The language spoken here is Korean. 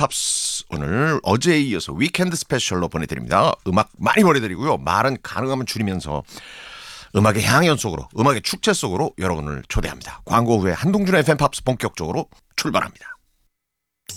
팝스 오늘 어제에 이어서 위켄드 스페셜로 보내드립니다. 음악 많이 보내드리고요. 말은 가능하면 줄이면서 음악의 향연 속으로 음악의 축제 속으로 여러분을 초대합니다. 광고 후에 한동준의 FM 팝스 본격적으로 출발합니다.